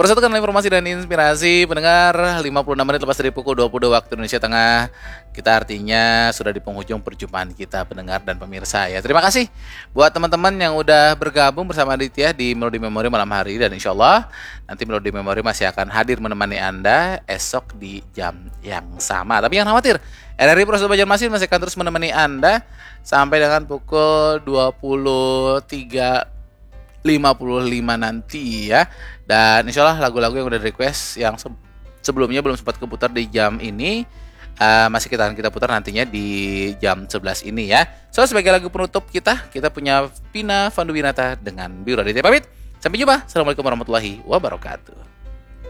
Persatukan informasi dan inspirasi pendengar, 56 menit lepas dari pukul 22 waktu Indonesia Tengah. Kita artinya sudah di penghujung perjumpaan kita pendengar dan pemirsa ya. Terima kasih buat teman-teman yang udah bergabung bersama Aditya di Melodi Memori malam hari. Dan insya Allah nanti Melodi Memori masih akan hadir menemani Anda esok di jam yang sama. Tapi jangan khawatir, RRI Pro Banjarmasin masih akan terus menemani Anda sampai dengan pukul 23.55 nanti ya. Dan insya Allah lagu-lagu yang udah request yang sebelumnya belum sempat keputar di jam ini masih kita putar nantinya di jam 11 ini ya. So sebagai lagu penutup kita punya Vina Vanduwinata dengan Biura Aditya pamit. Sampai jumpa. Assalamualaikum warahmatullahi wabarakatuh.